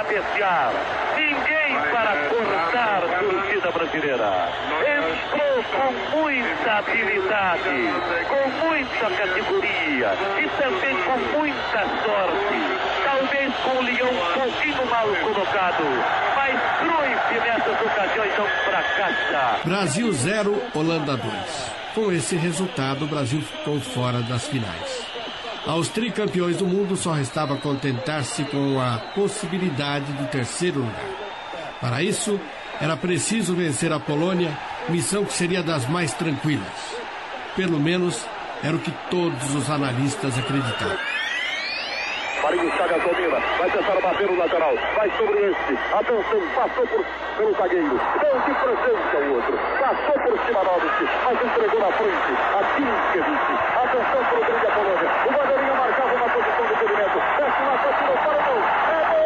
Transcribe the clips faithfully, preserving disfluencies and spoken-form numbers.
cabecear, ninguém para cortar a torcida brasileira. Entrou com muita habilidade, com muita categoria e também com muita sorte. Talvez com o Leão um pouquinho mal colocado, mas Cruyff nessas ocasiões não fracassa. Brasil zero, Holanda dois. Com esse resultado, o Brasil ficou fora das finais. Aos tricampeões do mundo só restava contentar-se com a possibilidade do terceiro lugar. Para isso, era preciso vencer a Polônia, missão que seria das mais tranquilas. Pelo menos, era o que todos os analistas acreditavam. Marinho Chagas domina, vai tentar bater o lateral, vai sobre este, atenção, passou por, pelo zagueiro, deu de presente ao outro, passou por Szymanowski, mas entregou na frente, a Tinkiewicz, atenção para o briga da Polônia, o bandeirinha marcava uma posição de impedimento, desce uma partida para o gol, é gol!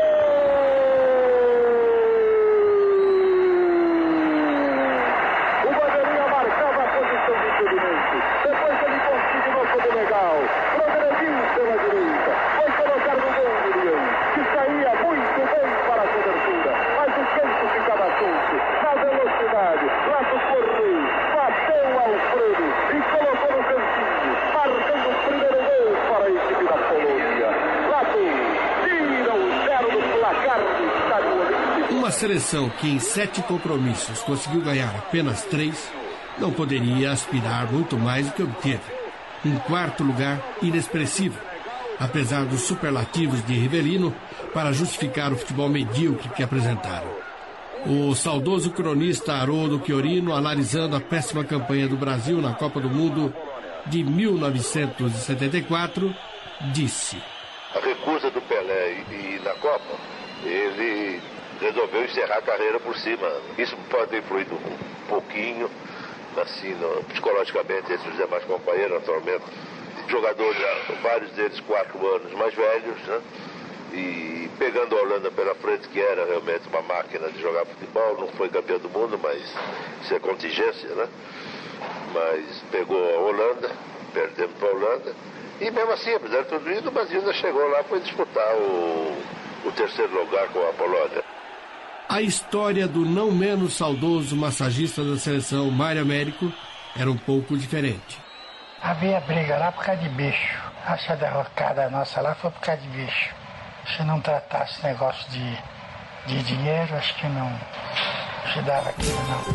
O bandeirinha marcava a posição de impedimento, depois ele conseguiu fazer legal, progrediu pela direita, foi colocar no gol do Leão, que saía muito bem para a cobertura, mas o campo ficava solto, na velocidade, lá do Correio, bateu Alfredo e colocou no cantinho, marcando o primeiro gol para a equipe da Polônia. Lato tira o zero do placar do Estádio Olímpico. Uma seleção que em sete compromissos conseguiu ganhar apenas três, não poderia aspirar muito mais do que obteve. Um quarto lugar inexpressivo, apesar dos superlativos de Rivelino para justificar o futebol medíocre que apresentaram. O saudoso cronista Haroldo Chiorino, analisando a péssima campanha do Brasil na Copa do Mundo de mil novecentos e setenta e quatro, disse: a recusa do Pelé e, e na Copa, ele resolveu encerrar a carreira por cima. Isso pode ter influído um pouquinho, assim, no, psicologicamente, entre os demais companheiros, naturalmente. Jogadores, vários deles quatro anos mais velhos, né? E pegando a Holanda pela frente, que era realmente uma máquina de jogar futebol, não foi campeão do mundo, mas isso é contingência, né? Mas pegou a Holanda, perdemos para a Holanda, e mesmo assim, apesar de tudo isso, o Brasil ainda chegou lá para disputar o, o terceiro lugar com a Polônia. A história do não menos saudoso massagista da seleção, Mário Américo, era um pouco diferente. Havia briga lá por causa de bicho. Acho que a derrocada nossa lá foi por causa de bicho. Se não tratasse negócio de, de dinheiro, acho que não se dava aquilo, não.